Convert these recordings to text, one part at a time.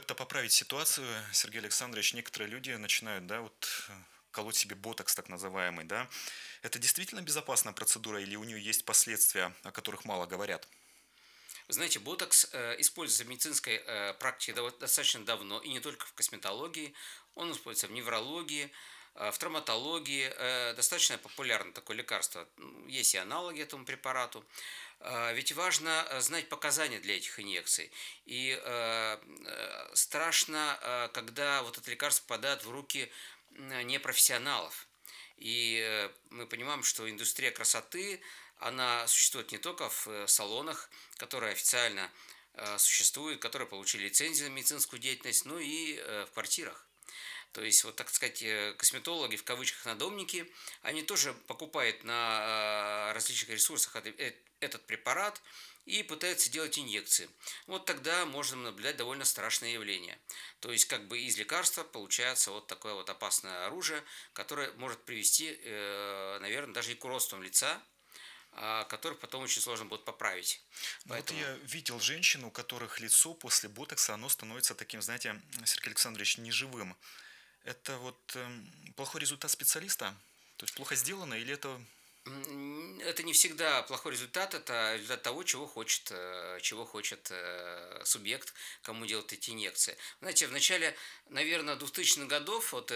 как-то поправить ситуацию, Сергей Александрович, некоторые люди начинают, да, колоть себе ботокс так называемый, да. Это действительно безопасная процедура или у нее есть последствия, о которых мало говорят? Вы знаете, ботокс используется в медицинской практике достаточно давно, и не только в косметологии. Он используется в неврологии, в травматологии. Достаточно популярно такое лекарство. Есть и аналоги этому препарату. Ведь важно знать показания для этих инъекций. И страшно, когда вот это лекарство попадает в руки непрофессионалов. И мы понимаем, что индустрия красоты, она существует не только в салонах, которые официально существуют, которые получили лицензию на медицинскую деятельность, но и в квартирах. То есть, вот так сказать, косметологи, в кавычках, надомники, они тоже покупают на различных ресурсах этот препарат и пытаются делать инъекции. Вот тогда можно наблюдать довольно страшное явление. То есть, как бы из лекарства получается вот такое вот опасное оружие, которое может привести, наверное, даже и к уродствам лица, которых потом очень сложно будет поправить. Ну вот Поэтому я видел женщин, у которых лицо после ботокса, оно становится таким, знаете, Сергей Александрович, неживым. Это плохой результат специалиста? То есть плохо сделано или это... Это не всегда плохой результат, это результат того, чего хочет субъект, кому делать эти инъекции. Знаете, в начале, наверное, 2000-х годов вот,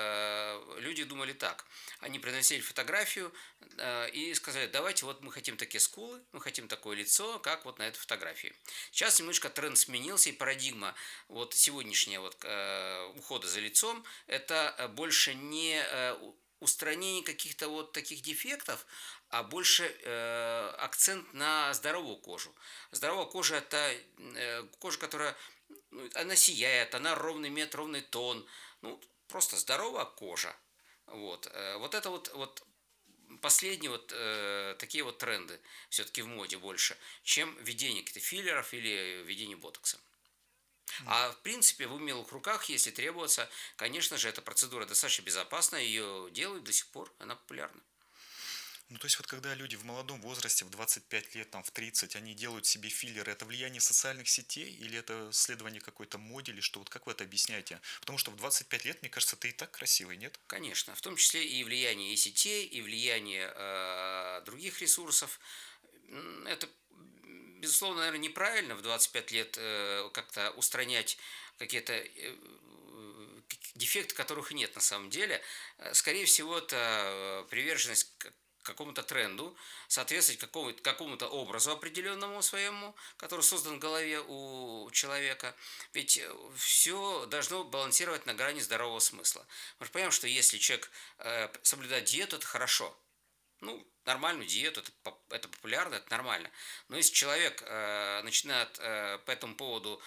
люди думали так. Они приносили фотографию и сказали, давайте вот мы хотим такие скулы, мы хотим такое лицо, как вот на этой фотографии. Сейчас немножко тренд сменился, и парадигма вот сегодняшняя вот, ухода за лицом, это больше не устранение каких-то вот таких дефектов, а больше акцент на здоровую кожу. Здоровая кожа – это кожа, которая она сияет, она ровный имеет ровный тон. Ну, просто здоровая кожа. Вот, вот это вот последние вот такие вот тренды все-таки в моде больше, чем введение каких-то филлеров или введение ботокса. А в принципе в умелых руках, если требуется, конечно же, эта процедура достаточно безопасна, ее делают до сих пор, она популярна. Ну, то есть вот когда люди в молодом возрасте, в 25 лет, там, в 30, они делают себе филлеры, это влияние социальных сетей или это следование какой-то моде, или что? Вот как вы это объясняете? Потому что в 25 лет, мне кажется, ты и так красивый, нет? Конечно, в том числе и влияние и сетей, и влияние других ресурсов. Это, безусловно, наверное, неправильно в 25 лет как-то устранять какие-то дефекты, которых нет на самом деле. Скорее всего, это приверженность к какому-то тренду, соответствовать какому-то образу определенному своему, который создан в голове у человека. Ведь все должно балансировать на грани здорового смысла. Мы же понимаем, что если человек соблюдает диету, это хорошо. Ну, нормальную диету, это популярно, это нормально. Но если человек начинает по этому поводу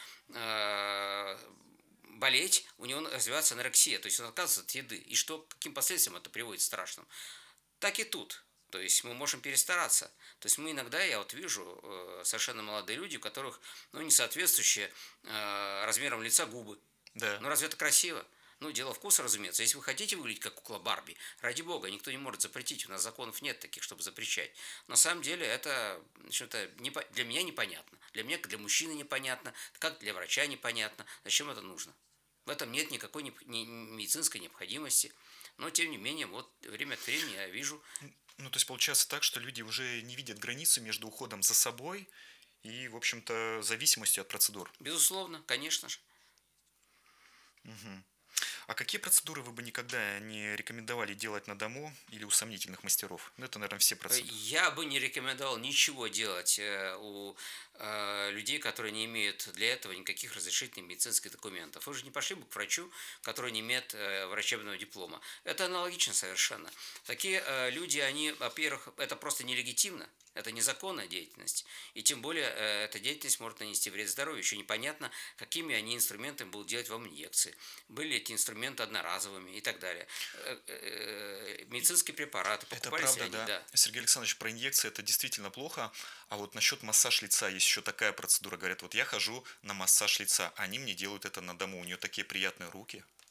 болеть, у него развивается анорексия, то есть он отказывается от еды. И что, к каким последствиям это приводит страшным? Так и тут. То есть мы можем перестараться. То есть мы иногда, я вот вижу, совершенно молодые люди, у которых ну, не соответствующие размерам лица губы. Да. Ну разве это красиво? Ну, дело вкуса, разумеется. Если вы хотите выглядеть как кукла Барби, ради бога, никто не может запретить. У нас законов нет таких, чтобы запрещать. На самом деле это что-то для меня непонятно. Для меня, как для мужчины непонятно, как для врача непонятно. Зачем это нужно? В этом нет никакой медицинской необходимости. Но, тем не менее, вот время от времени я вижу. Ну, то есть получается так, что люди уже не видят границы между уходом за собой и, в общем-то, зависимостью от процедур. Безусловно, конечно же. Мгм. А какие процедуры вы бы никогда не рекомендовали делать на дому или у сомнительных мастеров? Ну, это, наверное, все процедуры. Я бы не рекомендовал ничего делать у людей, которые не имеют для этого никаких разрешительных медицинских документов. Вы же не пошли бы к врачу, который не имеет врачебного диплома. Это аналогично совершенно. Такие люди, они, во-первых, это просто нелегитимно. Это незаконная деятельность. И тем более эта деятельность может нанести вред здоровью. Еще непонятно, какими они инструментами будут делать вам инъекции. Были ли эти инструменты одноразовыми и так далее. Медицинские препараты, Это покупались ли правда, они, да. да. Сергей Александрович, про инъекции это действительно плохо. А вот насчет массаж лица есть еще такая процедура. Говорят, вот я хожу на массаж лица, они мне делают это на дому. У нее такие приятные руки.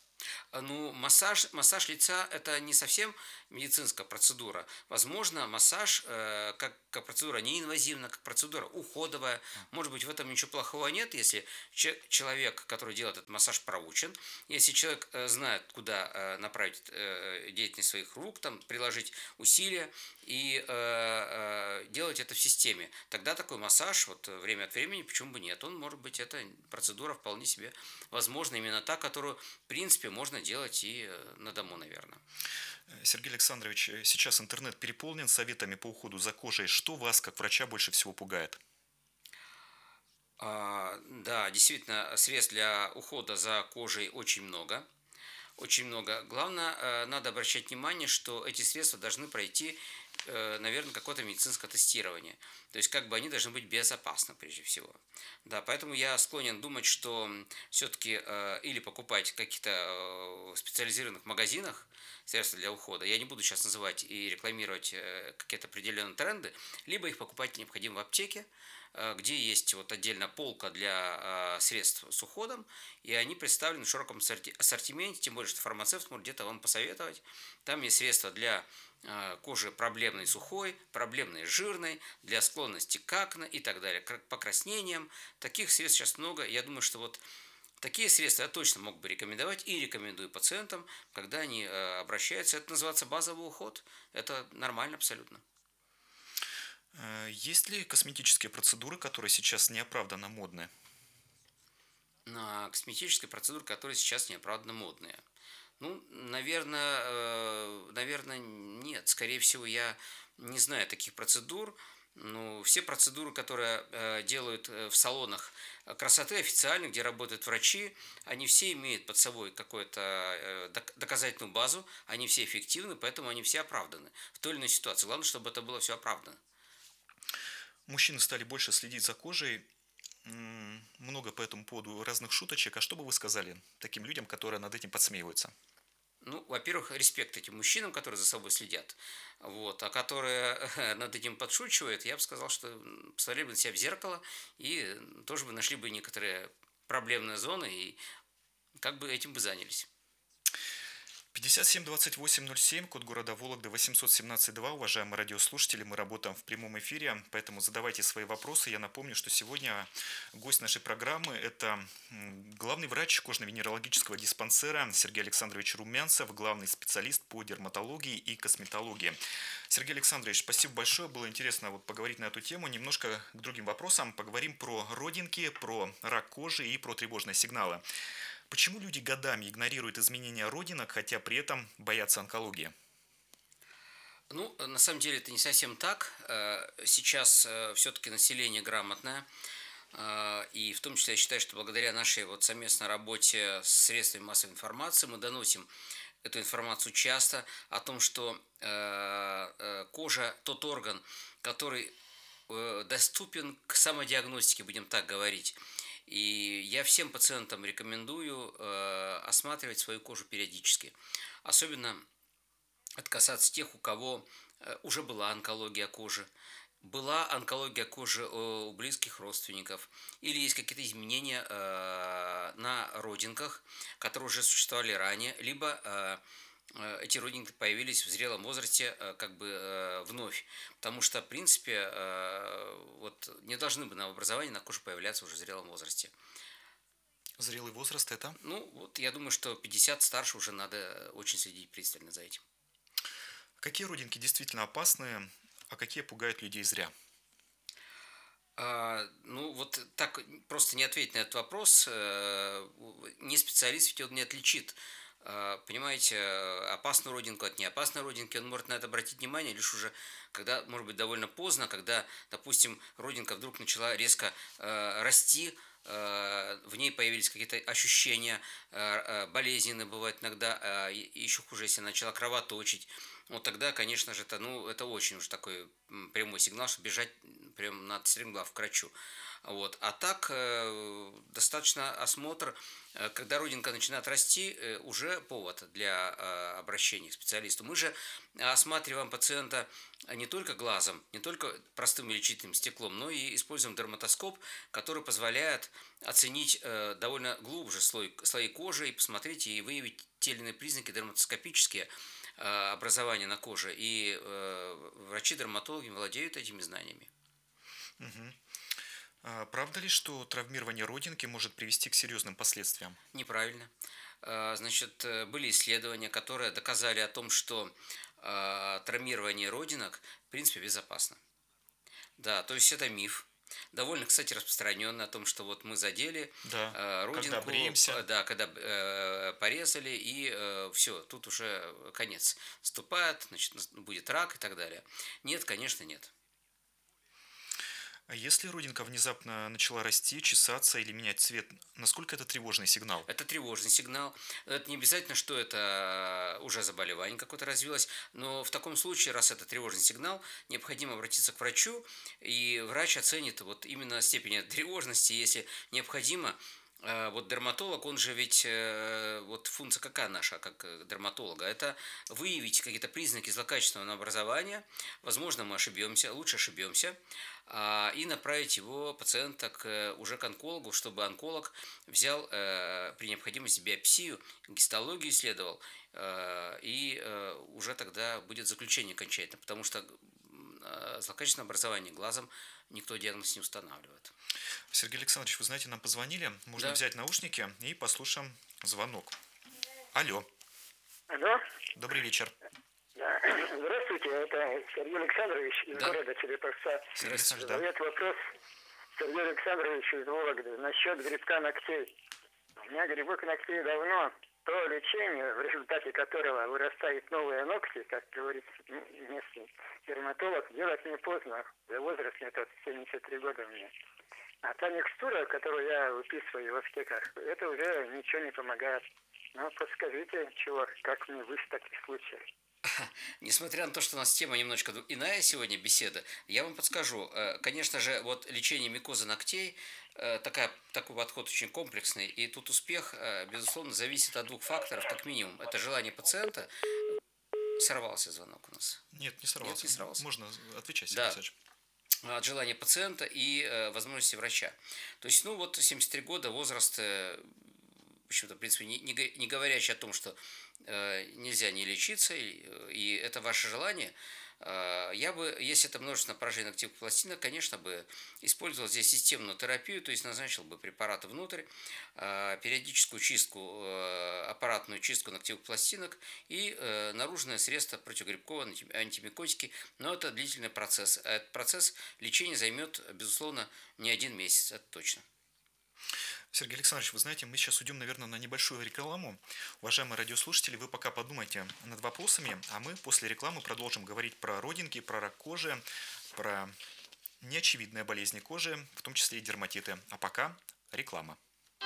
Ну, массаж лица – это не совсем медицинская процедура. Возможно, массаж как процедура неинвазивная, как процедура уходовая. Может быть, в этом ничего плохого нет, если человек, который делает этот массаж, проучен, если человек знает, куда направить деятельность своих рук, там, приложить усилия и делать это в системе. Тогда такой массаж, вот время от времени, почему бы нет? Он, может быть, эта процедура вполне себе возможна, именно та, которую, в принципе, можно делать и на дому, наверное. Сергей Александрович, сейчас интернет переполнен советами по уходу за кожей. Что вас, как врача, больше всего пугает? Да, действительно, средств для ухода за кожей очень много. Очень много. Главное, надо обращать внимание, что эти средства должны пройти, наверное, какое-то медицинское тестирование. То есть, как бы они должны быть безопасны прежде всего. Да, поэтому я склонен думать, что все-таки или покупать в каких-то специализированных магазинах средства для ухода, я не буду сейчас называть и рекламировать какие-то определенные тренды, либо их покупать необходимо в аптеке, где есть вот отдельно полка для средств с уходом, и они представлены в широком ассортименте, тем более, что фармацевт может где-то вам посоветовать. Там есть средства для кожи проблемной сухой, проблемной жирной, для склонности к акне и так далее, к покраснениям. Таких средств сейчас много. Я думаю, что вот такие средства я точно мог бы рекомендовать и рекомендую пациентам, когда они обращаются. Это называется базовый уход. Это нормально абсолютно. Есть ли косметические процедуры, которые сейчас неоправданно модны? На косметические процедуры, которые сейчас неоправданно модные. Ну, наверное, нет. Скорее всего, я не знаю таких процедур. Ну, все процедуры, которые делают в салонах красоты официально, где работают врачи, они все имеют под собой какую-то доказательную базу, они все эффективны, поэтому они все оправданы в той или иной ситуации. Главное, чтобы это было все оправдано. Мужчины стали больше следить за кожей. Много по этому поводу разных шуточек. А что бы вы сказали таким людям, которые над этим подсмеиваются? Ну, во-первых, респект этим мужчинам, которые за собой следят, вот, а которые над этим подшучивают, я бы сказал, что посмотрели бы на себя в зеркало и тоже бы нашли бы некоторые проблемные зоны и как бы этим бы занялись. 57 28 07, код города Вологда 817-2. Уважаемые радиослушатели, мы работаем в прямом эфире, поэтому задавайте свои вопросы. Я напомню, что сегодня гость нашей программы – это главный врач кожно-венерологического диспансера Сергей Александрович Румянцев, главный специалист по дерматологии и косметологии. Сергей Александрович, спасибо большое, было интересно вот поговорить на эту тему. Немножко к другим вопросам. Поговорим про родинки, про рак кожи и про тревожные сигналы. Почему люди годами игнорируют изменения родинок, хотя при этом боятся онкологии? Ну, на самом деле это не совсем так. Сейчас все-таки население грамотное, и в том числе я считаю, что благодаря нашей вот совместной работе с средствами массовой информации мы доносим эту информацию часто о том, что кожа тот орган, который доступен к самодиагностике, будем так говорить. И я всем пациентам рекомендую осматривать свою кожу периодически. Особенно это касается тех, у кого уже была онкология кожи, была онкология кожи у близких родственников, или есть какие-то изменения на родинках, которые уже существовали ранее, либо эти родинки появились в зрелом возрасте как бы вновь. Потому что, в принципе, вот не должны бы новообразования на коже появляться уже в зрелом возрасте. Зрелый возраст это? Ну, вот я думаю, что 50 старше уже надо очень следить пристально за этим. Какие родинки действительно опасны, а какие пугают людей зря? Ну, вот так просто не ответить на этот вопрос. Не специалист ведь он не отличит. Понимаете, опасную родинку от неопасной родинки, он может на это обратить внимание лишь уже, когда, может быть, довольно поздно, когда, допустим, родинка вдруг начала резко расти, в ней появились какие-то ощущения болезненные, бывает иногда, еще хуже, если она начала кровоточить, вот тогда, конечно же, это очень уж такой прямой сигнал, что бежать прям надо стремглав к врачу. Вот. А так достаточно осмотр, когда родинка начинает расти, уже повод для обращения к специалисту. Мы же осматриваем пациента не только глазом, не только простым увеличительным стеклом, но и используем дерматоскоп, который позволяет оценить довольно глубже слои кожи и посмотреть и выявить те или иные признаки дерматоскопические образования на коже. И врачи-дерматологи владеют этими знаниями. Мгм. Правда ли, что травмирование родинки может привести к серьезным последствиям? Неправильно. Значит, были исследования, которые доказали о том, что травмирование родинок, в принципе, безопасно. Да, то есть это миф. Довольно, кстати, распространенный о том, что вот мы задели Да, когда родинку, бреемся. да, когда порезали, и все, тут уже конец. Наступает, значит, будет рак и так далее. Нет, конечно, нет. А если родинка внезапно начала расти, чесаться или менять цвет, насколько это тревожный сигнал? Это тревожный сигнал. Это не обязательно, что это уже заболевание какое-то развилось, но в таком случае, раз это тревожный сигнал, необходимо обратиться к врачу, и врач оценит вот именно степень этой тревожности. Если необходимо, вот дерматолог, он же ведь, вот функция какая наша, как дерматолога, это выявить какие-то признаки злокачественного образования, возможно, мы ошибемся, лучше ошибемся, и направить его, пациента, уже к онкологу, чтобы онколог взял при необходимости биопсию, гистологию исследовал, и уже тогда будет заключение окончательно, потому что злокачественное образование глазом никто диагноз не устанавливает. Сергей Александрович, вы знаете, нам позвонили. Можно Да. взять наушники и послушаем звонок. Алло, Алло. добрый вечер. Да. Здравствуйте, это Сергей Александрович из Да. города Череповца. Сергей Александрович, да? Задает вопрос Сергею Александровичу из Вологды насчет грибка ногтей. У меня грибок ногтей давно. То лечение, в результате которого вырастают новые ногти, как говорит местный дерматолог, делать не поздно. За возраст мне тут 73 года у меня. А та микстура, которую я выписываю в аптеках, это уже ничего не помогает. Ну, подскажите, чего, как мне быть в таких случаях? Несмотря на то, что у нас тема немножко иная сегодня, беседа, я вам подскажу. Конечно же, вот лечение микозы ногтей, такой подход очень комплексный, и тут успех, безусловно, зависит от двух факторов, как минимум. Это желание пациента. Сорвался звонок у нас. Нет, не Нет, сорвался. не сорвался. Можно отвечать, Сергей Да, Александрович. от желания пациента и возможности врача. То есть, ну вот 73 года, возраст, почему-то, в принципе, не говорящий о том, что нельзя не лечиться, и это ваше желание, я бы, если это множественное поражение ногтевых пластинок, конечно бы использовал здесь системную терапию, то есть назначил бы препараты внутрь, периодическую чистку, аппаратную чистку ногтевых пластинок и наружное средство противогрибковое, антимикотики, но это длительный процесс. А этот процесс лечения займет, безусловно, не один месяц, это точно. Сергей Александрович, вы знаете, мы сейчас уйдем, наверное, на небольшую рекламу. Уважаемые радиослушатели, вы пока подумайте над вопросами, а мы после рекламы продолжим говорить про родинки, про рак кожи, про неочевидные болезни кожи, в том числе и дерматиты. А пока реклама.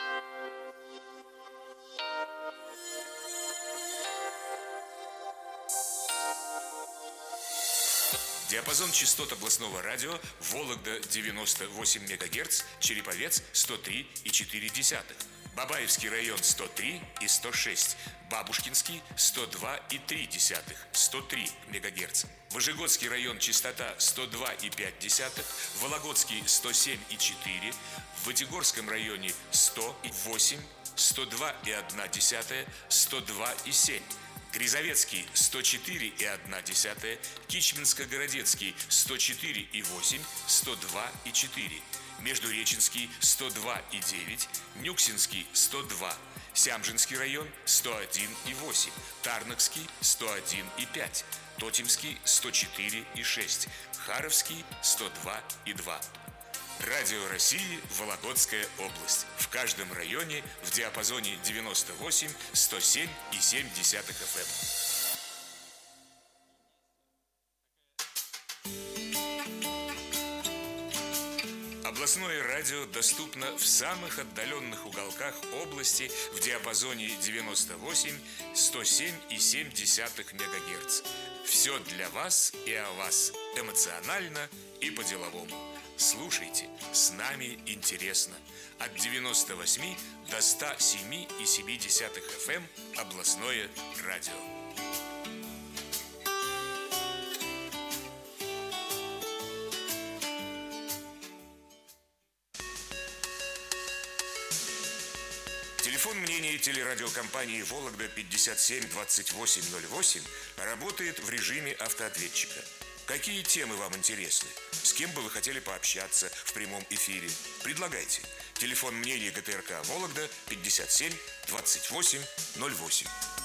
Диапазон частот областного радио: Вологда 98 МГц, Череповец 103,4, Бабаевский район 103 и 106, Бабушкинский 102,3, 103 МГц, Выжегодский район частота 102,5, Вологодский 107,4, в Вытегорском районе 108, 102,1, 102,7. Грязовецкий 104,1, Кичминско-Городецкий 104,8, 102,4, Междуреченский 102,9, Нюксинский 102, Сямжинский район 101,8, Тарнакский 101,5, Тотемский 104,6, Харовский 102,2. Радио России, Вологодская область. В каждом районе в диапазоне 98, 107 и 7 FM. Областное радио Радио доступно в самых отдаленных уголках области в диапазоне 98-107,7 МГц. Все для вас и о вас. Эмоционально и по-деловому. Слушайте, с нами интересно. От 98 до 107,7 FM областное радио. Телефон мнения телерадиокомпании «Вологда» 57 2808 работает в режиме автоответчика. Какие темы вам интересны? С кем бы вы хотели пообщаться в прямом эфире? Предлагайте. Телефон мнения ГТРК «Вологда» 57 28 08.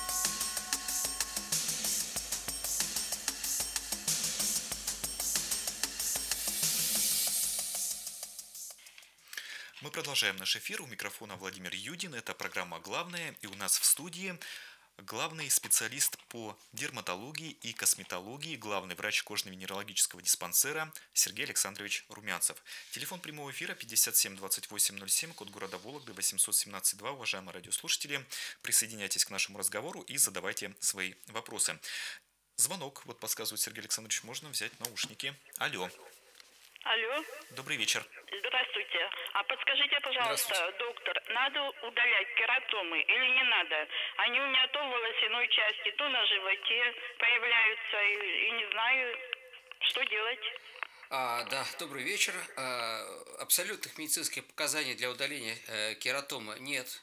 Мы продолжаем наш эфир. У микрофона Владимир Юдин. Это программа «Главное». И у нас в студии главный специалист по дерматологии и косметологии, главный врач кожно-венерологического диспансера Сергей Александрович Румянцев. Телефон прямого эфира 57 28 07, код города Вологды 817 2. Уважаемые радиослушатели, присоединяйтесь к нашему разговору и задавайте свои вопросы. Звонок, вот подсказывает Сергей Александрович, можно взять наушники. Алло. Алло. Добрый вечер. Здравствуйте. А подскажите, пожалуйста, доктор, надо удалять кератомы или не надо? Они у меня то в волосяной части, то на животе появляются, и не знаю, что делать. Да, добрый вечер. Абсолютных медицинских показаний для удаления кератомы нет.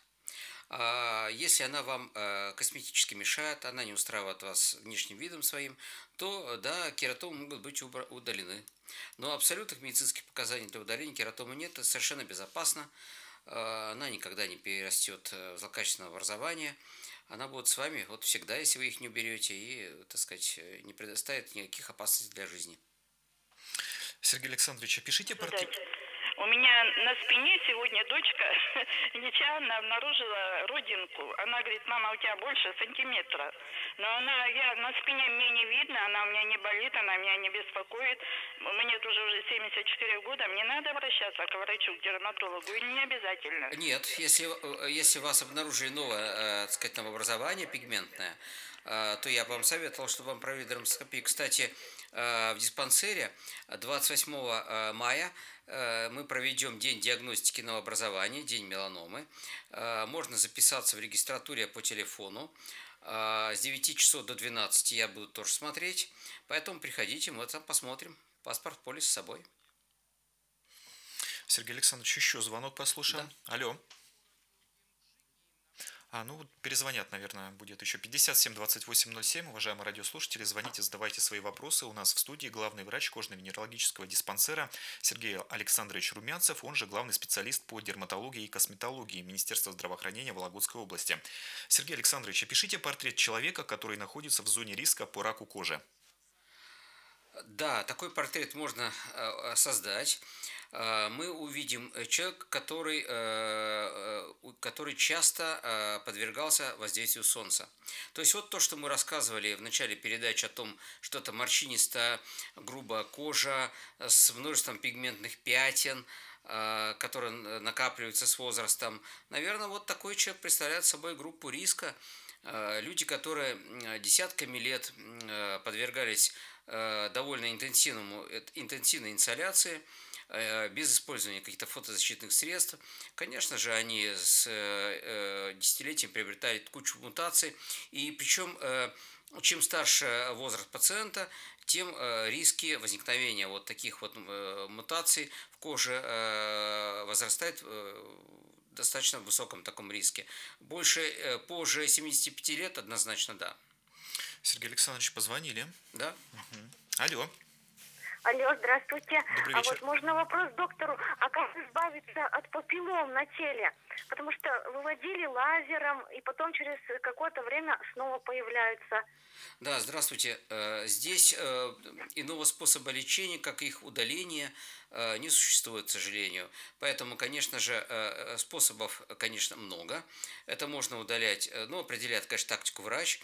Если она вам косметически мешает, она не устраивает вас внешним видом своим, то да, кератомы могут быть удалены. Но абсолютных медицинских показаний для удаления кератомы нет, это совершенно безопасно. Она никогда не перерастет в злокачественное образование. Она будет с вами вот всегда, если вы их не уберете, и, так сказать, не предоставит никаких опасностей для жизни. Сергей Александрович, опишите портрет. У меня на спине сегодня дочка нечаянно обнаружила родинку. Она говорит: мама, у тебя больше сантиметра. Но я на спине мне не видно, она у меня не болит, она меня не беспокоит. Мне тоже уже 74 года, мне надо обращаться к врачу, к дерматологу, или не обязательно? Нет, если у вас обнаружили новое, так сказать, новообразование пигментное, то я бы вам советовал, чтобы вам провели дерматоскопию. Кстати, в диспансере 28 мая мы проведем день диагностики новообразования, день меланомы. Можно записаться в регистратуре по телефону. С 9 часов до 12 я буду тоже смотреть. Поэтому приходите, мы там посмотрим. Паспорт, полис с собой. Сергей Александрович, еще звонок послушаем. Да. Алло. Перезвонят, наверное, будет еще 57 28 07. Уважаемые радиослушатели, звоните, задавайте свои вопросы. У нас в студии главный врач кожно-венерологического диспансера Сергей Александрович Румянцев, он же главный специалист по дерматологии и косметологии Министерства здравоохранения Вологодской области. Сергей Александрович, опишите портрет человека, который находится в зоне риска по раку кожи. Да, такой портрет можно создать. Мы увидим человека, который часто подвергался воздействию солнца. То есть вот то, что мы рассказывали в начале передачи о том, что это морщинистая, грубая кожа с множеством пигментных пятен, которые накапливаются с возрастом. Наверное, вот такой человек представляет собой группу риска. Люди, которые десятками лет подвергались довольно интенсивной инсоляции, без использования каких-то фотозащитных средств. Конечно же, они с десятилетием приобретают кучу мутаций. И причем, чем старше возраст пациента, тем риски возникновения вот таких вот мутаций в коже возрастают в достаточно высоком таком риске. Позже 75 лет однозначно да. Сергей Александрович, позвонили. Да. Угу. Алло. Алло, здравствуйте. Добрый вечер. Вот можно вопрос доктору, а как избавиться от папиллом на теле? Потому что выводили лазером, и потом через какое-то время снова появляются. Да, здравствуйте. Здесь иного способа лечения, как их удаление, не существует, к сожалению. Поэтому, конечно же, способов, конечно, много. Это можно удалять, определяет, конечно, тактику врач.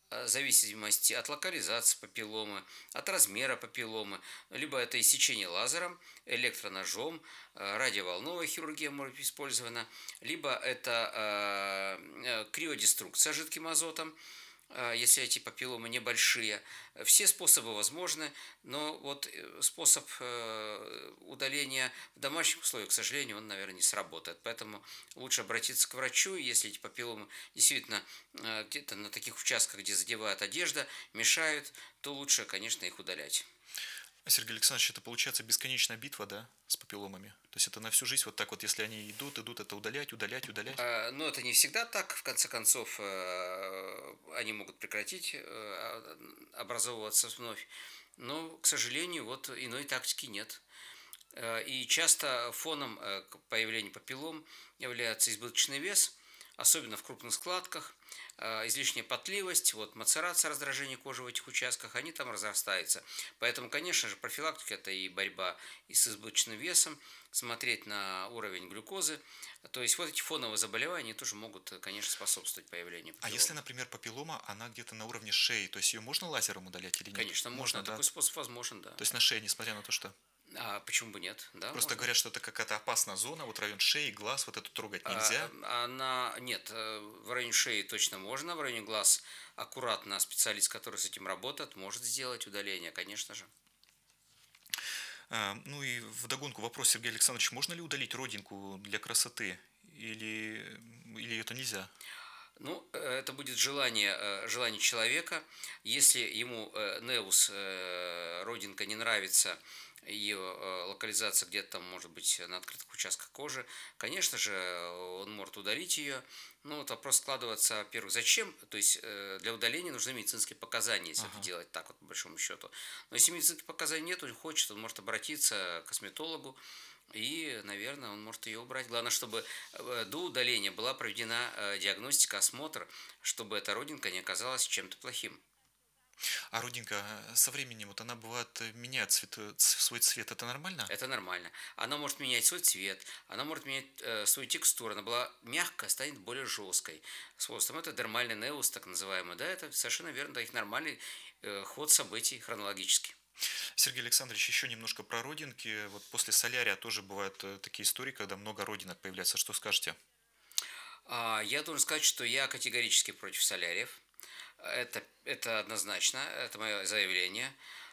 в зависимости от локализации папилломы, от размера папилломы, либо это иссечение лазером, электроножом, радиоволновая хирургия может быть использована, либо это криодеструкция жидким азотом, если эти папилломы небольшие. Все способы возможны, но вот способ удаления в домашних условиях, к сожалению, он, наверное, не сработает. Поэтому лучше обратиться к врачу, если эти папилломы действительно где-то на таких участках, где задевает одежда, мешают, то лучше, конечно, их удалять. Сергей Александрович, это получается бесконечная битва, да, с папилломами? То есть это на всю жизнь вот так вот, если они идут, это удалять? Но это не всегда так. В конце концов, они могут прекратить образовываться вновь. Но, к сожалению, вот иной тактики нет. И часто фоном к появлению папиллом является избыточный вес, особенно в крупных складках, излишняя потливость, вот мацерация, раздражение кожи в этих участках, они там разрастаются. Поэтому, конечно же, профилактика – это и борьба и с избыточным весом, смотреть на уровень глюкозы. То есть вот эти фоновые заболевания тоже могут, конечно, способствовать появлению папиллом. А если, например, папиллома, она где-то на уровне шеи, то есть ее можно лазером удалять или нет? Конечно, можно, да? такой способ возможен, да. То есть на шее, несмотря на то, что... А почему бы нет? Да, Просто можно. говорят, что это какая-то опасная зона, вот район шеи, глаз, вот это трогать нельзя. Нет, в районе шеи точно можно, в районе глаз аккуратно специалист, который с этим работает, может сделать удаление, конечно же. Ну и вдогонку вопрос, Сергей Александрович, можно ли удалить родинку для красоты или это нельзя? Ну, это будет желание человека. Если ему неус, родинка, не нравится, ее локализация где-то там может быть на открытых участках кожи, конечно же, он может удалить ее. Ну, вот вопрос складывается, во-первых, зачем? То есть для удаления нужны медицинские показания, если это делать так вот, по большому счету. Но если медицинских показаний нет, он хочет, он может обратиться к косметологу, и, наверное, он может ее убрать. Главное, чтобы до удаления была проведена диагностика, осмотр, чтобы эта родинка не оказалась чем-то плохим. А родинка со временем, вот она бывает меняет свой цвет, это нормально? Это нормально. Она может менять свой цвет, она может менять свою текстуру. Она была мягкая, станет более жесткой. С возрастом это дермальный неус, так называемый. Да, это совершенно верно, да, их нормальный ход событий хронологически. Сергей Александрович, еще немножко про родинки. Вот после солярия тоже бывают такие истории, когда много родинок появляется. Что скажете? Я должен сказать, что я категорически против соляриев. Это однозначно, это мое заявление.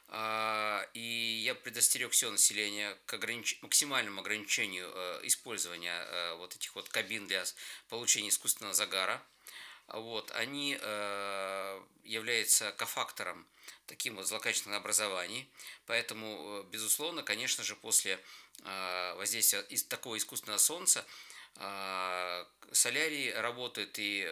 И я предостерег все население к максимальному ограничению использования вот этих вот кабин для получения искусственного загара. Вот, они являются кофактором таким вот злокачественных образований. Поэтому, безусловно, конечно же, после воздействия из такого искусственного солнца солярий работает и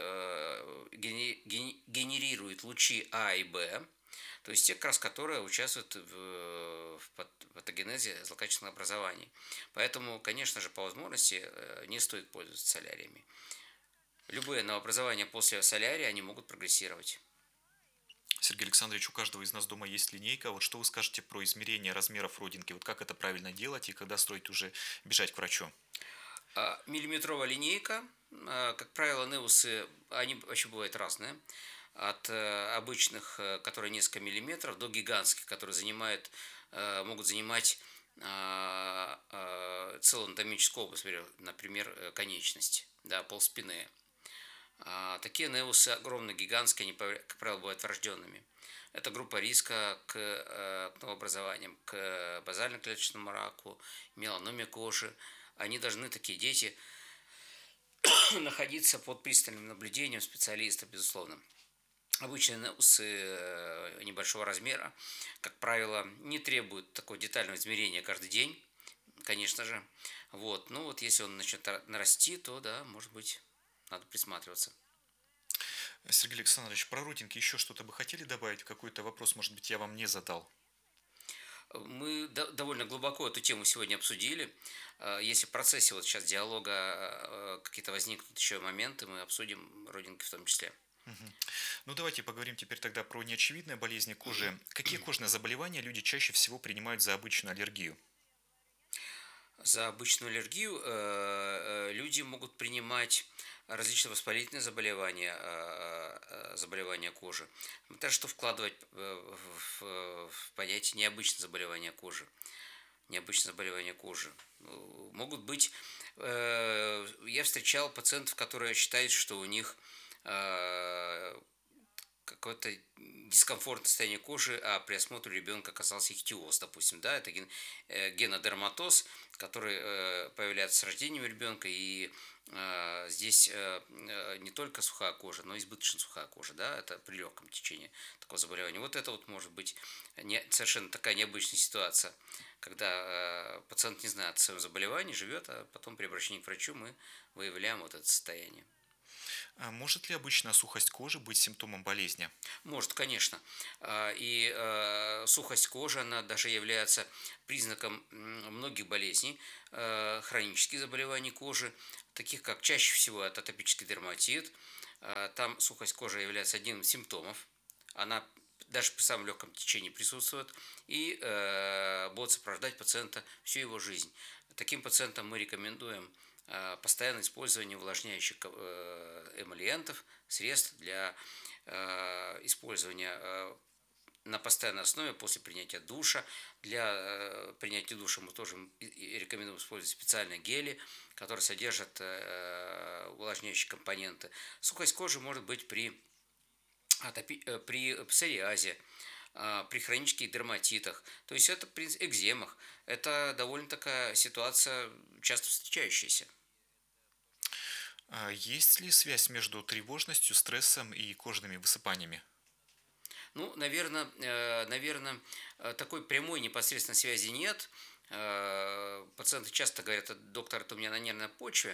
генерирует лучи А и Б, то есть те, как раз которые участвуют в патогенезе злокачественных образований. Поэтому, конечно же, по возможности не стоит пользоваться соляриями. Любые новообразования после солярия, они могут прогрессировать. Сергей Александрович, у каждого из нас дома есть линейка. Вот что вы скажете про измерение размеров родинки? Вот как это правильно делать и когда стоит уже бежать к врачу? Миллиметровая линейка, как правило, неусы, они вообще бывают разные. От обычных, которые несколько миллиметров, до гигантских, которые могут занимать целую анатомическую область, например, конечность, да, полспины. Такие неусы огромные, гигантские, они, как правило, бывают врожденными. Это группа риска к новообразованиям, к базально-клеточному раку, меланоме кожи. Они должны, такие дети, находиться под пристальным наблюдением специалиста, безусловно. Обычные неусы небольшого размера, как правило, не требуют такого детального измерения каждый день, конечно же. Вот. Ну вот если он начнет нарасти, то да, может быть, надо присматриваться. Сергей Александрович, про родинки еще что-то бы хотели добавить? Какой-то вопрос, может быть, я вам не задал? Мы довольно глубоко эту тему сегодня обсудили. Если в процессе вот сейчас диалога какие-то возникнут еще моменты, мы обсудим родинки в том числе. Ну, давайте поговорим теперь тогда про неочевидные болезни кожи. Какие кожные заболевания люди чаще всего принимают за обычную аллергию? За обычную аллергию люди могут принимать различные воспалительные заболевания, заболевания кожи. Даже что вкладывать в понятие необычное заболевание кожи. Необычное заболевание кожи. Могут быть... Я встречал пациентов, которые считают, что у них какое-то дискомфортное состояние кожи, а при осмотре ребенка оказался ихтиоз, допустим, да, это генодерматоз, который появляется с рождением ребенка, и здесь не только сухая кожа, но и избыточно сухая кожа, да, это при легком течении такого заболевания. Вот это вот может быть совершенно такая необычная ситуация, когда пациент не знает о своем заболевании, живет, а потом при обращении к врачу мы выявляем вот это состояние. А может ли обычная сухость кожи быть симптомом болезни? Может, конечно. И сухость кожи, она даже является признаком многих болезней, хронических заболеваний кожи, таких как чаще всего это атопический дерматит. Там сухость кожи является одним из симптомов. Она даже при самом легком течении присутствует и будет сопровождать пациента всю его жизнь. Таким пациентам мы рекомендуем постоянное использование увлажняющих эмолиентов, средств для использования на постоянной основе после принятия душа. Для принятия душа мы тоже рекомендуем использовать специальные гели, которые содержат увлажняющие компоненты. Сухость кожи может быть при псориазе, при хронических дерматитах, то есть это при экземах. Это довольно такая ситуация, часто встречающаяся. Есть ли связь между тревожностью, стрессом и кожными высыпаниями? Ну, наверное, такой прямой непосредственной связи нет. Пациенты часто говорят: доктор, это у меня на нервной почве.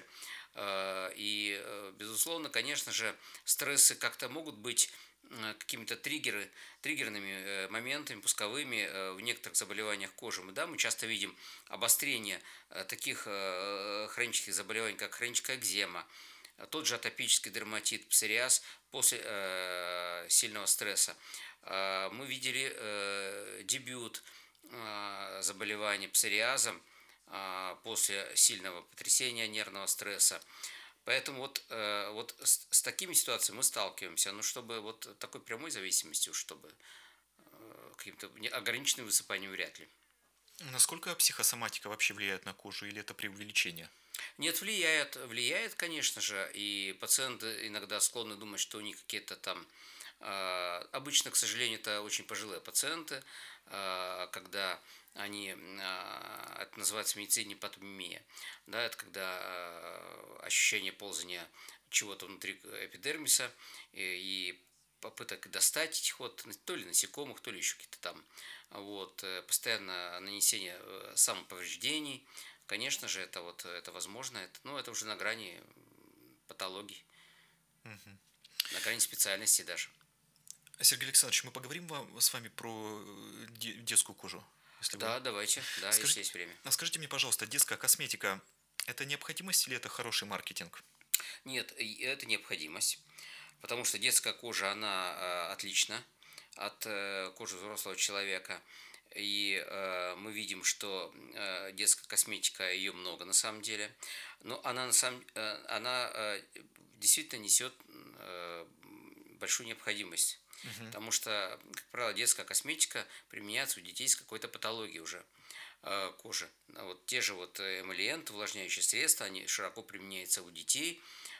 И, безусловно, конечно же, стрессы как-то могут быть какими-то триггерными моментами, пусковыми в некоторых заболеваниях кожи. Да, мы часто видим обострение таких хронических заболеваний, как хроническая экзема, тот же атопический дерматит, псориаз после сильного стресса. Мы видели дебют заболеваний псориазом после сильного потрясения, нервного стресса. Поэтому вот с такими ситуациями мы сталкиваемся. Но чтобы вот такой прямой зависимости, чтобы каким-то ограниченным высыпанием вряд ли. Насколько психосоматика вообще влияет на кожу, или это преувеличение? Нет, влияет, конечно же, и пациенты иногда склонны думать, что у них какие-то там... Обычно, к сожалению, это очень пожилые пациенты, когда они, это называется в медицине патомимия, да, это когда ощущение ползания чего-то внутри эпидермиса и попыток достать этих вот, то ли насекомых, то ли еще какие-то там, вот, постоянно нанесение самоповреждений. Конечно же, это возможно, это уже на грани патологии, на грани специальности даже. Сергей Александрович, мы поговорим с вами про детскую кожу. Да, давайте, да, если есть время. Скажите мне, пожалуйста, детская косметика – это необходимость или это хороший маркетинг? Нет, это необходимость, потому что детская кожа, она отлична от кожи взрослого человека. И мы видим, что детская косметика, ее много на самом деле, но она действительно несет большую необходимость. Потому что, как правило, детская косметика применяется у детей с какой-то патологией уже кожи. Вот те же вот эмолиенты, увлажняющие средства, они широко применяются у детей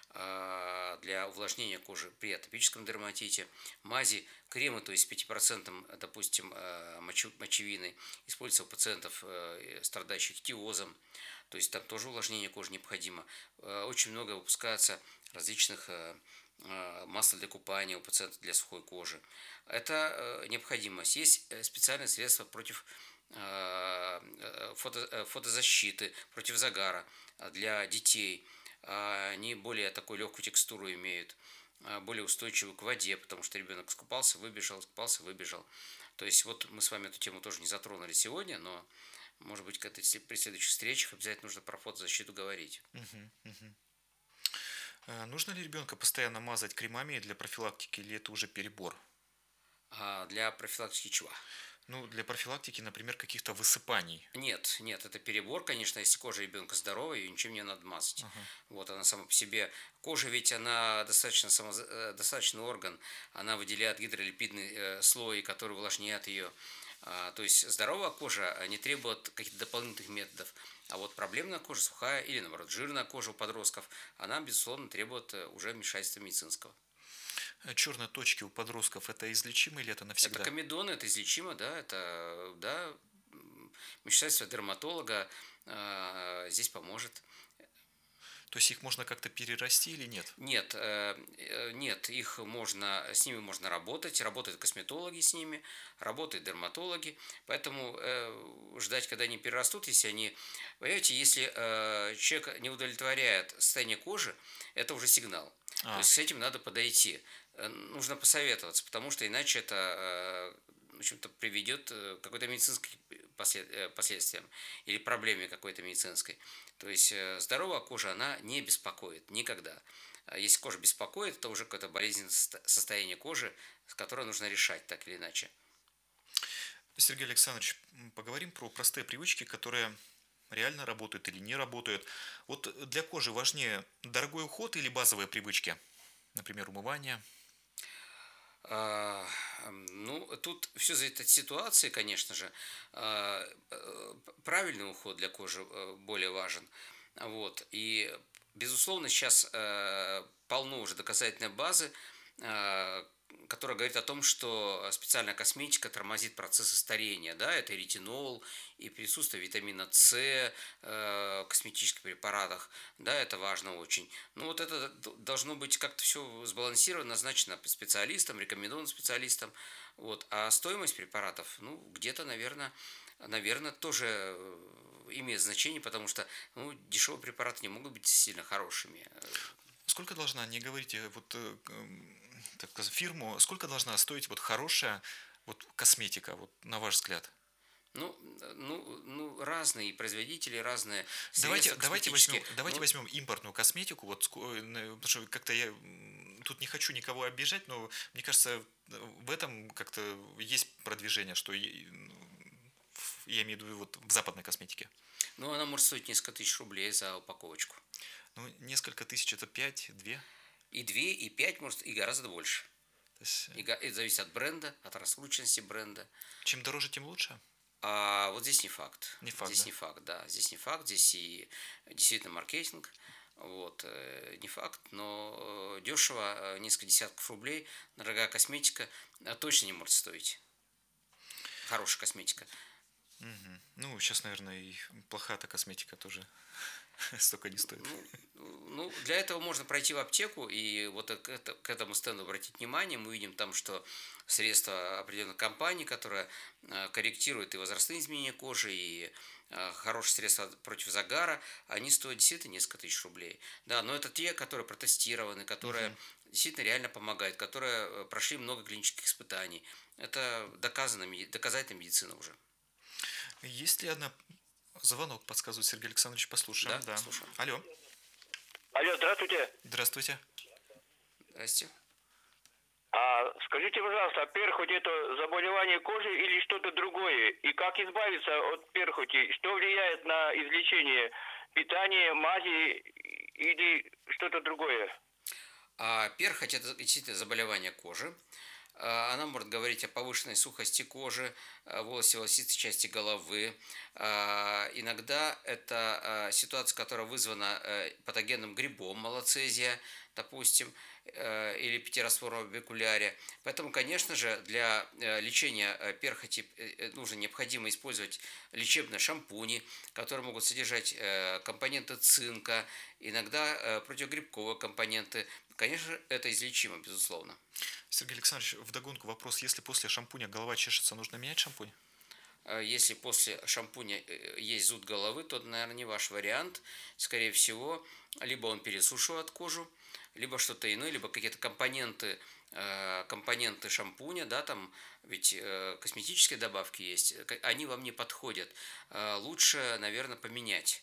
для увлажнения кожи при атопическом дерматите. Мази, кремы, то есть с 5%, допустим, мочевиной, используются у пациентов, страдающих ихтиозом. То есть там тоже увлажнение кожи необходимо. Очень много выпускается различных масла для купания у пациента для сухой кожи. Это необходимость. Есть специальные средства против фотозащиты, против загара для детей. Они более такую легкую текстуру имеют, более устойчивую к воде, потому что ребенок скупался, выбежал, скупался, выбежал. То есть вот мы с вами эту тему тоже не затронули сегодня, но, может быть, при следующих встречах обязательно нужно про фотозащиту говорить. Нужно ли ребенка постоянно мазать кремами для профилактики, или это уже перебор? Для профилактики чего? Ну, для профилактики, например, каких-то высыпаний. Нет, нет, это перебор, конечно, если кожа ребенка здоровая, ее ничем не надо мазать. Ага. Вот она сама по себе. Кожа ведь она достаточно, достаточный орган, она выделяет гидролипидный слой, который увлажняет ее. То есть здоровая кожа не требует каких-то дополнительных методов. А вот проблемная кожа, сухая или, наоборот, жирная кожа у подростков, она, безусловно, требует уже вмешательства медицинского. Черные точки у подростков это излечимо или это Это навсегда? комедоны, это излечимо, да, это, да, вмешательство дерматолога здесь поможет. То есть их можно как-то перерасти или нет? Нет, нет, их можно, с ними можно работать, работают косметологи с ними, работают дерматологи, поэтому ждать, когда они перерастут, если они, понимаете, если человек не удовлетворяет состояние кожи, это уже сигнал. То А, есть с этим надо подойти. Нужно посоветоваться, потому что иначе это в общем-то, приведет к какой-то медицинской последствиям или проблеме какой-то медицинской. То есть здоровая кожа, она не беспокоит никогда. А если кожа беспокоит, это уже какое-то болезненное состояние кожи, которое нужно решать так или иначе. Сергей Александрович, поговорим про простые привычки, которые реально работают или не работают. Вот для кожи важнее дорогой уход или базовые привычки? Например, умывание. Ну, тут все зависит от ситуации, конечно же. Правильный уход для кожи более важен. Вот. И, безусловно, сейчас полно уже доказательной базы, которая говорит о том, что специальная косметика тормозит процессы старения. Да? Это и ретинол, и присутствие витамина С в косметических препаратах. Да, это важно очень. Но вот это должно быть как-то все сбалансировано, назначено специалистом, рекомендовано специалистом. Вот. А стоимость препаратов, ну, где-то, наверное, тоже имеет значение, потому что дешевые препараты не могут быть сильно хорошими. Сколько должна, не говорите, вот так сказать, фирму, сколько должна стоить вот хорошая вот косметика, вот на ваш взгляд? Разные производители, разные Давайте, средства косметические. давайте возьмем импортную косметику, вот, потому что как-то я тут не хочу никого обижать, но мне кажется, в этом как-то есть продвижение, что я имею в виду вот в западной косметике. Ну, она может стоить несколько тысяч рублей за упаковочку. Ну, несколько тысяч, это 5, 2. И 2, и 5, может, и гораздо больше. То есть, И это зависит от бренда, от раскрученности бренда. чем дороже, тем лучше? А вот здесь не факт. Не факт, Здесь да? не факт, да. Здесь не факт, здесь и действительно маркетинг. Вот, не факт, но дешево, несколько десятков рублей, дорогая косметика точно не может стоить. Хорошая косметика. Мгм. Ну, сейчас, наверное, и плохая-то косметика тоже столько не стоит. Ну, для этого можно пройти в аптеку и вот к этому стенду обратить внимание. Мы видим там, что средства определенных компаний, которые корректируют и возрастные изменения кожи, и хорошие средства против загара, они стоят действительно несколько тысяч рублей. Да, но это те, которые протестированы, которые действительно реально помогают, которые прошли много клинических испытаний. Это доказательная медицина уже. Есть ли одна... Звонок подсказывает Сергей Александрович, послушаем. Да, слушаем. Алло, Алло, здравствуйте. здравствуйте. Здрасте. Скажите, пожалуйста, перхоть это заболевание кожи или что-то другое? И как избавиться от перхоти? Что влияет на излечение? Питание, мази или что-то другое? Перхоть – это действительно заболевание кожи. Она может говорить о повышенной сухости кожи, волосе волосистой части головы. Иногда это ситуация, которая вызвана патогенным грибом малоцезия, допустим, или птеросфора орбикулярия. Поэтому, конечно же, для лечения перхоти необходимо использовать лечебные шампуни, которые могут содержать компоненты цинка, иногда противогрибковые компоненты. Конечно, это излечимо, безусловно. Сергей Александрович, вдогонку вопрос, если после шампуня голова чешется, нужно менять шампунь? Если после шампуня есть зуд головы, то, наверное, не ваш вариант. Скорее всего, либо он пересушивает кожу, либо что-то иное, либо какие-то компоненты шампуня, да, там ведь косметические добавки есть, они вам не подходят. Лучше, наверное, поменять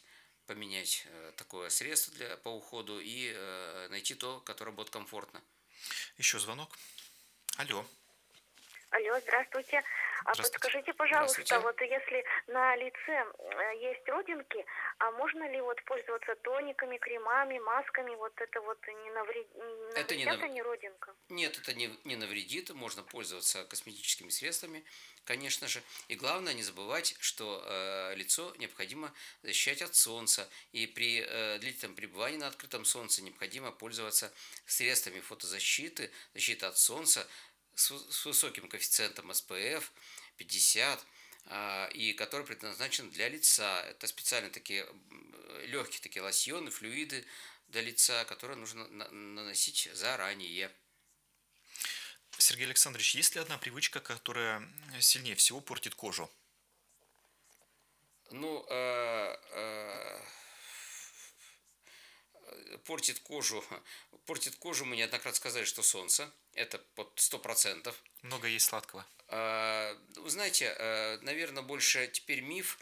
такое средство по уходу и найти то, которое будет комфортно. Еще звонок. Алло, Алло, здравствуйте. А Здравствуйте. подскажите, пожалуйста, Здравствуйте. вот если на лице есть родинки, а можно ли вот пользоваться тониками, кремами, масками, вот это вот не Это не навредят нав- они родинкам? Нет, это не навредит, можно пользоваться косметическими средствами, конечно же. И главное не забывать, что лицо необходимо защищать от солнца. И при длительном пребывании на открытом солнце необходимо пользоваться средствами фотозащиты, защиты от солнца с высоким коэффициентом SPF 50, и который предназначен для лица. Это специально такие легкие такие лосьоны, флюиды для лица, которые нужно наносить заранее. Сергей Александрович, есть ли одна привычка, которая сильнее всего портит кожу? Ну, портит кожу. Портит кожу, мы неоднократно сказали, что солнце. Это под 100%. Много есть сладкого. Вы знаете, наверное, больше теперь миф,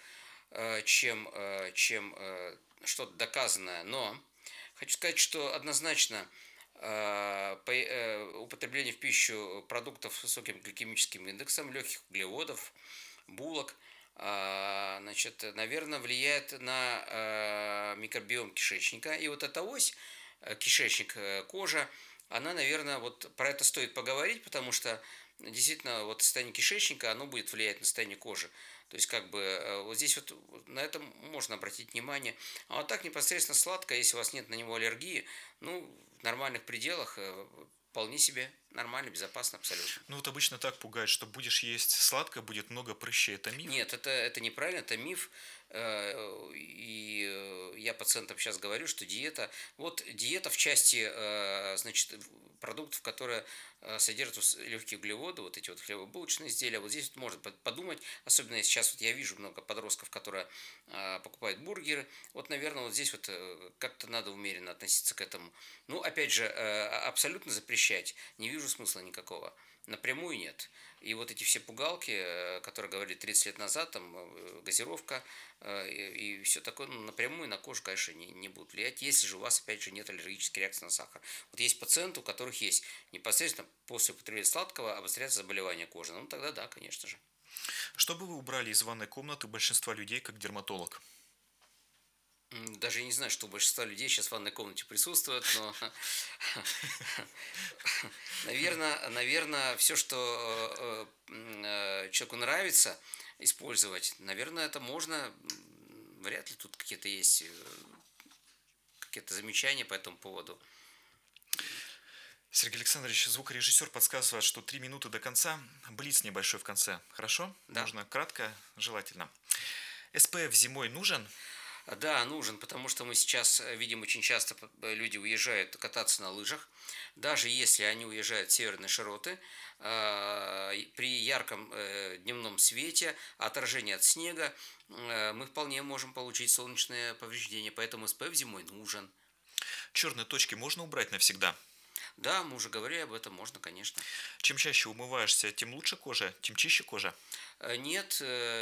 чем что-то доказанное. Но хочу сказать, что однозначно употребление в пищу продуктов с высоким гликемическим индексом, легких углеводов, булок, значит, наверное, влияет на микробиом кишечника. И вот эта ось, кишечник, кожа, она, наверное, вот про это стоит поговорить, потому что действительно вот состояние кишечника, оно будет влиять на состояние кожи. То есть, как бы, вот здесь вот на это можно обратить внимание. А вот так непосредственно сладкое, если у вас нет на него аллергии, ну, в нормальных пределах вполне себе нормально, безопасно, абсолютно. Ну вот обычно так пугает, что будешь есть сладкое, будет много прыщей. Это миф? Нет, это неправильно, это миф. И я пациентам сейчас говорю, что диета, вот диета в части, значит, продуктов, которые содержат легкие углеводы, вот эти вот хлебобулочные изделия, вот здесь вот можно подумать, особенно если сейчас вот я вижу много подростков, которые покупают бургеры, вот, наверное, вот здесь вот как-то надо умеренно относиться к этому. Ну, опять же, абсолютно запрещать не вижу смысла никакого. Напрямую нет. И вот эти все пугалки, которые говорили 30 лет назад, там, газировка и все такое, ну, напрямую на кожу, конечно, не будут влиять, если же у вас, опять же, нет аллергической реакции на сахар. Вот есть пациенты, у которых есть непосредственно после употребления сладкого обостряется заболевание кожи. Ну, тогда да, конечно же. Что бы вы убрали из ванной комнаты большинства людей как дерматолог? Даже я не знаю, что у большинства людей сейчас в ванной комнате присутствует, но, наверное, все, что человеку нравится использовать, наверное, это можно. Вряд ли тут какие-то есть какие-то замечания по этому поводу. Сергей Александрович, звукорежиссер подсказывает, что 3 минуты до конца, блиц небольшой в конце. Хорошо? Да. Можно кратко, желательно. СПФ зимой нужен? Да, нужен, потому что мы сейчас видим очень часто люди уезжают кататься на лыжах. Даже если они уезжают в северные широты, при ярком дневном свете, отражении от снега, мы вполне можем получить солнечное повреждение, поэтому СПФ зимой нужен. Черные точки можно убрать навсегда? Да, мы уже говорили об этом, можно, конечно. Чем чаще умываешься, тем лучше кожа, тем чище кожа? Нет,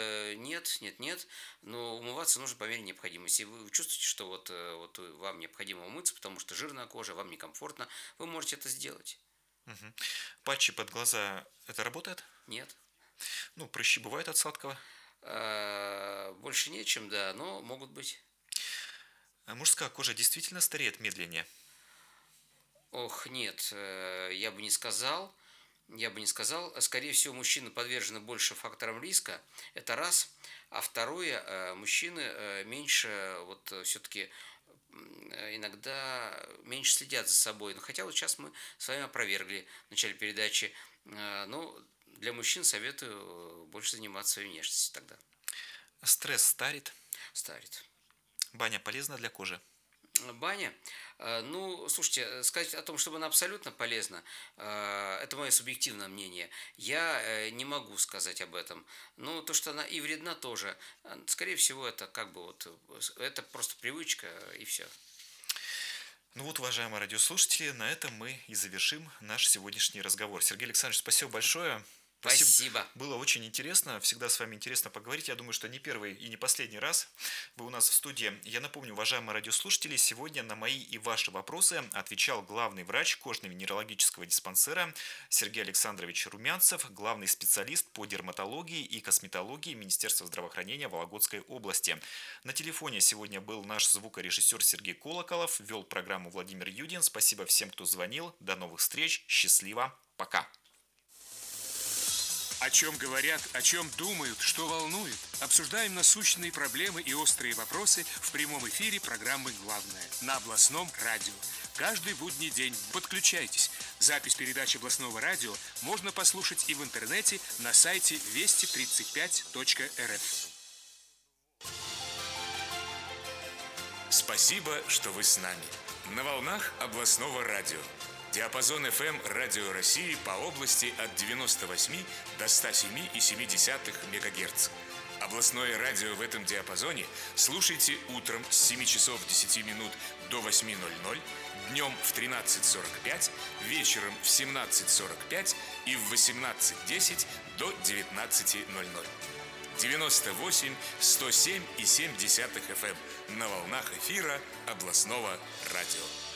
но умываться нужно по мере необходимости. Если вы чувствуете, что вот вам необходимо умыться, потому что жирная кожа, вам некомфортно, вы можете это сделать. Угу. Патчи под глаза, это работает? Нет. Ну, прыщи бывают от сладкого? Больше нечем, да, но могут быть. Мужская кожа действительно стареет медленнее? Ох, нет, я бы не сказал. Скорее всего, мужчины подвержены больше факторам риска. Это раз. А второе, мужчины меньше, вот все-таки иногда меньше следят за собой. Но хотя вот сейчас мы с вами опровергли в начале передачи. Но для мужчин советую больше заниматься своей внешностью тогда. Стресс старит? Старит. Баня полезна для кожи? Баня, ну, слушайте, сказать о том, чтобы она абсолютно полезна, это мое субъективное мнение. Я не могу сказать об этом. Ну, то, что она и вредна тоже, скорее всего, это как бы вот, это просто привычка и все. Ну вот, уважаемые радиослушатели, на этом мы и завершим наш сегодняшний разговор. Сергей Александрович, спасибо большое. Спасибо. Было очень интересно. Всегда с вами интересно поговорить. Я думаю, что не первый и не последний раз вы у нас в студии. Я напомню, уважаемые радиослушатели, сегодня на мои и ваши вопросы отвечал главный врач кожно-венерологического диспансера Сергей Александрович Румянцев, главный специалист по дерматологии и косметологии Министерства здравоохранения Вологодской области. На телефоне сегодня был наш звукорежиссер Сергей Колоколов, вел программу Владимир Юдин. Спасибо всем, кто звонил. До новых встреч. Счастливо. Пока. О чем говорят, о чем думают, что волнует. Обсуждаем насущные проблемы и острые вопросы в прямом эфире программы «Главное» на областном радио. Каждый будний день подключайтесь. Запись передач областного радио можно послушать и в интернете на сайте вести35.рф. Спасибо, что вы с нами. На волнах областного радио. Диапазон FM Радио России по области от 98 до 107,7 МГц. Областное радио в этом диапазоне слушайте утром с 7 часов 10 минут до 8:00, днем в 13:45, вечером в 17:45 и в 18:10 до 19:00. 98-107,7 FM на волнах эфира областного радио.